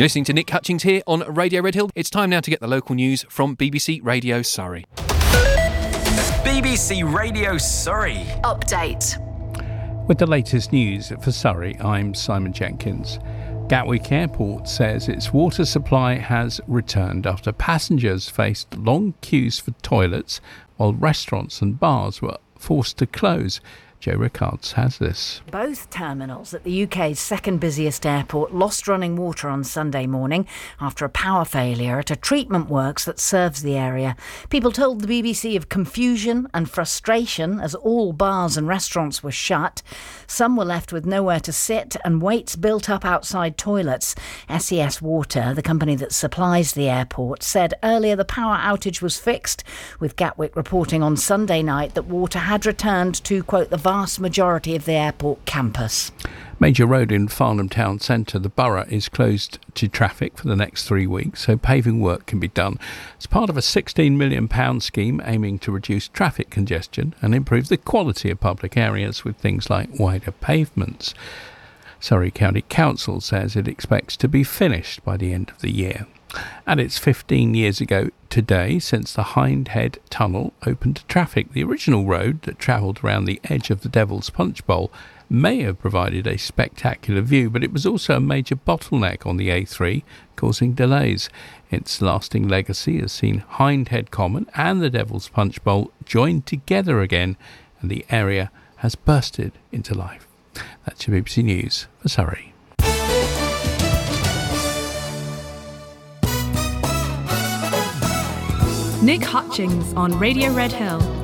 You're listening to Nick Hutchings here on Radio Red Hill. It's time now to get the local news from BBC Radio Surrey. BBC Radio Surrey. Update. With the latest news for Surrey, I'm Simon Jenkins. Gatwick Airport says its water supply has returned after passengers faced long queues for toilets while restaurants and bars were forced to close. Joe Rickards has this. Both terminals at the UK's second busiest airport lost running water on Sunday morning after a power failure at a treatment works that serves the area. People told the BBC of confusion and frustration as all bars and restaurants were shut. Some were left with nowhere to sit and waits built up outside toilets. SES Water, the company that supplies the airport, said earlier the power outage was fixed, with Gatwick reporting on Sunday night that water had returned to, quote, the vast majority of the airport campus. Major road in Farnham Town Centre, the borough, is closed to traffic for the next 3 weeks, so paving work can be done. It's part of a £16 million scheme aiming to reduce traffic congestion and improve the quality of public areas with things like wider pavements. Surrey County Council says it expects to be finished by the end of the year. And it's 15 years ago today since the Hindhead Tunnel opened to traffic. The original road that travelled around the edge of the Devil's Punch Bowl may have provided a spectacular view, but it was also a major bottleneck on the A3, causing delays. Its lasting legacy has seen Hindhead Common and the Devil's Punch Bowl joined together again, and the area has bursted into life. That's your BBC News for Surrey. Nick Hutchings on Radio Red Hill.